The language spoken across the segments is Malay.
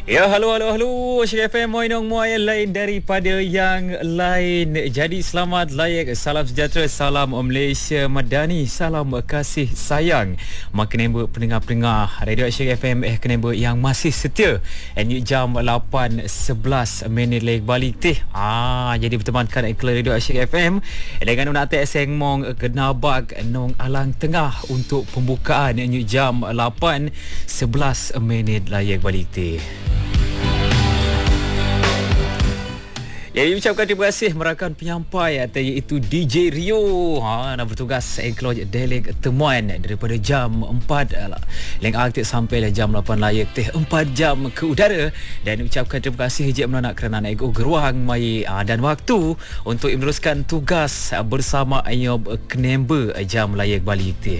Ya, halo Asyik FM Moinong Muay lain daripada yang lain. Jadi selamat layak, salam sejahtera, salam Malaysia Madani, salam kasih sayang. Makenember pendengar-pendengar Radio Asyik FM kenember yang masih setia. Jam 8.11 minit lagi balik teh. Jadi bertemankan Radio Asyik FM dengan nak seng mong kenabak nong alang tengah untuk pembukaan jam 8.11 minit lagi balik teh. Jadi ucapkan terima kasih merakan penyampai iaitu DJ Rio nak bertugas enclose delik temuan daripada jam 4 leng aktif sampai jam 8 layak teh 4 jam ke udara, dan ucapkan terima kasih je menanak kerana ego geruang mai dan waktu untuk meneruskan tugas bersama Ayob Knember jam layak balik teh.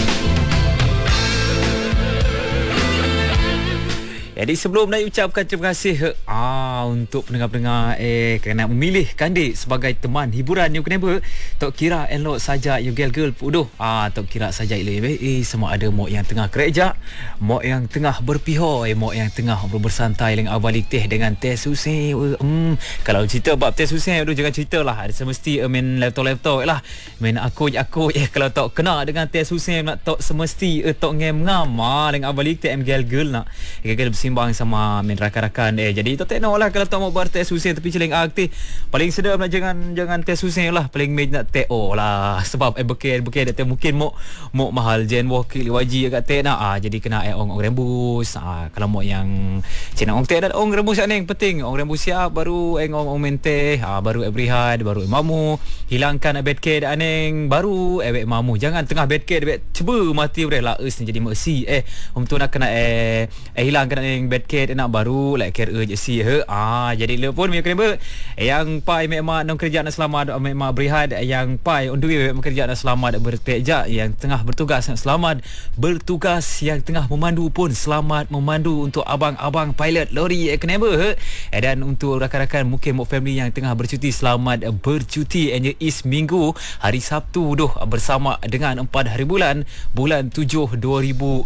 Jadi sebelum nak ucapkan terima kasih untuk pendengar-pendengar kerana memilih Kandik sebagai teman hiburan yang kenapa tok kira elok saja you girl puduh tok kira saja elok semua ada mak yang tengah kerja, mak yang tengah berpihoi, mak yang tengah bersantai dengan abalik teh dengan teh susah. Kalau cerita bab teh susah jangan ceritalah, ada semesti main laptop lah, main aku kalau tok kena dengan teh susah nak tok semesti tok ngam dengan abalik teh girl nak simbang sama main rakan-rakan jadi itu tengok lah kalau tak mau buat teh susah tapi celeng aktif paling sedap lah, jangan teh susah lah, paling main nak teh lah sebab bekal teh mungkin mau mahal jen wakil wajib kat teh nak jadi kena ong rembus kalau mau yang cina ong teh dan ong rembus yang penting ong rembus siap baru ong main teh baru berihad baru mamu hilangkan bedked aneng baru mamu, jangan tengah bedked cuba mati boleh lah jadi mercy tu nak kena hilangkan bedked nak baru like care je si jadi le pun me kena yang pai memang nong kerja nak selamat memang berihad, yang pai on the way kerja nak selamat berteja, yang tengah bertugas nak selamat bertugas, yang tengah memandu pun selamat memandu untuk abang-abang pilot lori kena dan untuk rakan-rakan mungkin family yang tengah bercuti selamat bercuti is minggu hari Sabtu bersama dengan 4 hari bulan 7 2026.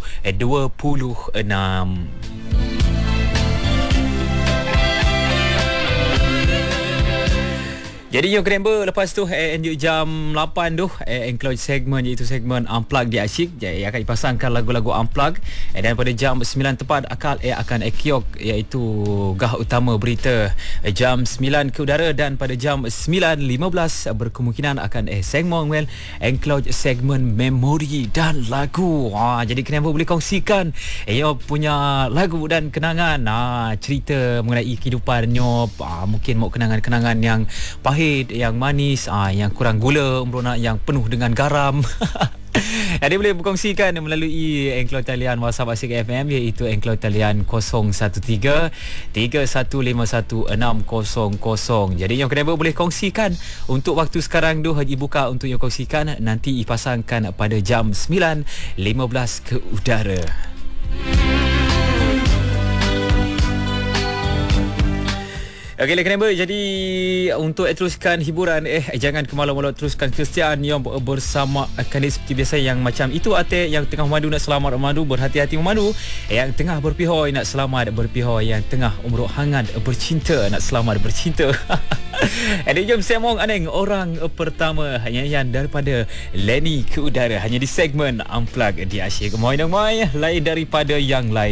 Jadi yang kedua lepas tu jam 8 tu enclose segmen iaitu segmen Unplug di Asyik. Jadi akan dipasangkan lagu-lagu Unplug dan pada jam 9 tepat akan ekiok iaitu gah utama berita jam 9 ke udara, dan pada jam 9.15 berkemungkinan akan segmen enclose segmen memori dan lagu. Jadi kenapa boleh kongsikan punya lagu dan kenangan cerita mengenai kehidupan nyop, mungkin mau kenangan-kenangan yang pahit, yang manis, yang kurang gula, yang penuh dengan garam. Jadi boleh berkongsikan melalui enclose talian WhatsApp Asyik FM iaitu enclose talian 0113516160. Jadi yang kena boleh kongsikan untuk waktu sekarang tu dibuka untuk yang kongsikan, nanti dipasangkan pada jam 9.15 ke udara. Okey, kenapa? Jadi untuk teruskan hiburan jangan ke malam-malam, teruskan kesetiaan yang bersama Kandik seperti biasa, yang macam itu yang tengah memandu nak selamat memandu, berhati-hati memandu, yang tengah berpihoi nak selamat berpihoi, yang tengah umur hangat bercinta nak selamat bercinta. Ada jom semong aneng orang pertama nyanyian daripada Lenny ke udara hanya di segmen Unplug di Asyik. Moinong mai lain daripada yang lain.